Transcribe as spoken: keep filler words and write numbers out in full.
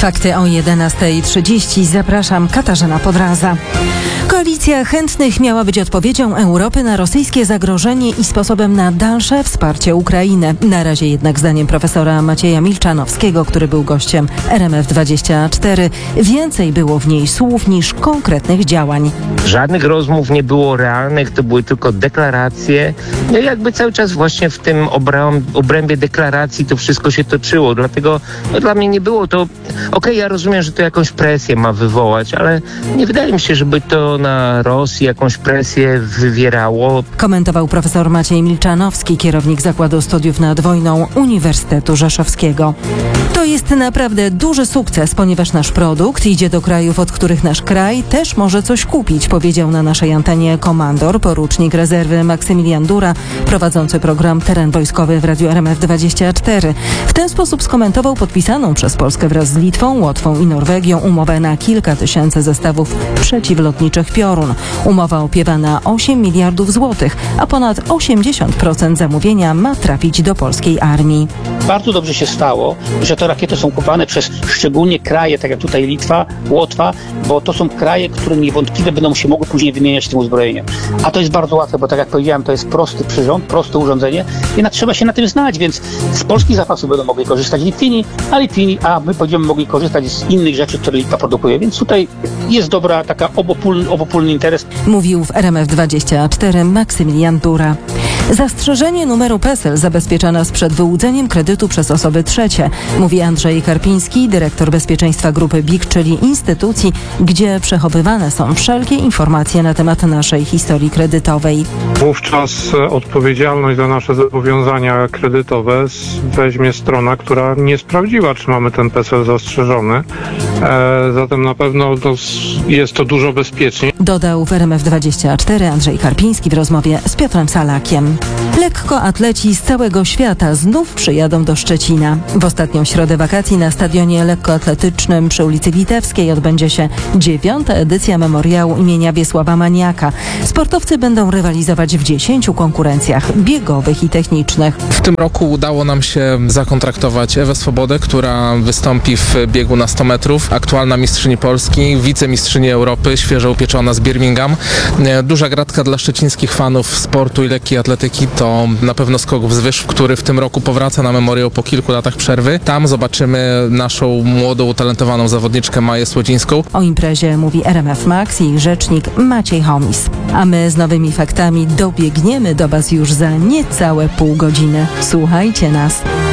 Fakty o jedenasta trzydzieści. Zapraszam, Katarzyna Podraza. Koalicja chętnych miała być odpowiedzią Europy na rosyjskie zagrożenie i sposobem na dalsze wsparcie Ukrainy. Na razie jednak zdaniem profesora Macieja Milczanowskiego, który był gościem R M F dwadzieścia cztery, więcej było w niej słów niż konkretnych działań. Żadnych rozmów nie było realnych, to były tylko deklaracje. No i jakby cały czas właśnie w tym obręb, obrębie deklaracji to wszystko się toczyło. Dlatego no, dla mnie nie było to... Okej, okay, ja rozumiem, że to jakąś presję ma wywołać, ale nie wydaje mi się, żeby to na Rosji jakąś presję wywierało. Komentował profesor Maciej Milczanowski, kierownik Zakładu Studiów nad Wojną Uniwersytetu Rzeszowskiego. To jest naprawdę duży sukces, ponieważ nasz produkt idzie do krajów, od których nasz kraj też może coś kupić, powiedział na naszej antenie komandor, porucznik rezerwy Maksymilian Dura, prowadzący program Teren Wojskowy w Radiu R M F dwadzieścia cztery. W ten sposób skomentował podpisaną przez Polskę wraz z Litwą, Łotwą i Norwegią umowę na kilka tysięcy zestawów przeciwlotniczych Piorun. Umowa opiewa na osiem miliardów złotych, a ponad osiemdziesiąt procent zamówienia ma trafić do polskiej armii. Bardzo dobrze się stało, że te rakiety są kupowane przez szczególnie kraje, tak jak tutaj Litwa, Łotwa, bo to są kraje, które niewątpliwie będą się mogły później wymieniać tym uzbrojeniem. A to jest bardzo łatwe, bo tak jak powiedziałem, to jest prosty przyrząd, proste urządzenie, jednak trzeba się na tym znać, więc z polskich zapasów będą mogli korzystać Litwini, a Litwini, a my będziemy mogli korzystać z innych rzeczy, które Litwa produkuje, więc tutaj jest dobra taka obopólny, obopólny interes. Mówił w R M F dwadzieścia cztery Maksymilian Dura. Zastrzeżenie numeru PESEL zabezpiecza nas przed wyłudzeniem kredytu przez osoby trzecie, mówi Andrzej Karpiński, dyrektor bezpieczeństwa grupy B I K, czyli instytucji, gdzie przechowywane są wszelkie informacje na temat naszej historii kredytowej. Wówczas odpowiedzialność za nasze zobowiązania kredytowe weźmie strona, która nie sprawdziła, czy mamy ten PESEL zastrzeżony. E, zatem na pewno to jest to dużo bezpieczniej. Dodał w R M F dwadzieścia cztery Andrzej Karpiński w rozmowie z Piotrem Salakiem. Lekkoatleci z całego świata znów przyjadą do Szczecina. W ostatnią środę wakacji na stadionie lekkoatletycznym przy ulicy Litewskiej odbędzie się dziewiąta edycja memoriału imienia Wiesława Maniaka. Sportowcy będą rywalizować w dziesięciu konkurencjach biegowych i technicznych. W tym roku udało nam się zakontraktować Ewę Swobodę, która wystąpi w biegu na sto metrów. Aktualna mistrzyni Polski, wicemistrzyni Europy, świeżo upieczona z Birmingham. Duża gratka dla szczecińskich fanów sportu i lekkiej atletyki to na pewno skok wzwyż, który w tym roku powraca na memoriał po kilku latach przerwy. Tam zobaczymy naszą młodą, utalentowaną zawodniczkę Maję Słodzińską. O imprezie mówi R M F Max i jej rzecznik Maciej Homis. A my z nowymi faktami dobiegniemy do Was już za niecałe pół godziny. Słuchajcie nas.